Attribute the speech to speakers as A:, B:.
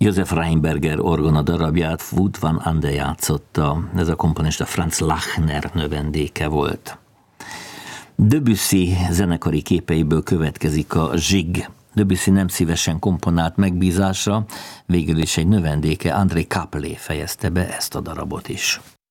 A: Josef Rheinberger orgona darabját Wout van Ande játszotta, ez a komponista Franz Lachner növendéke volt. Debussy zenekari képeiből következik a Zsig. Debussy nem szívesen komponált megbízásra, végül is egy növendéke, André Capelé fejezte be ezt a darabot is.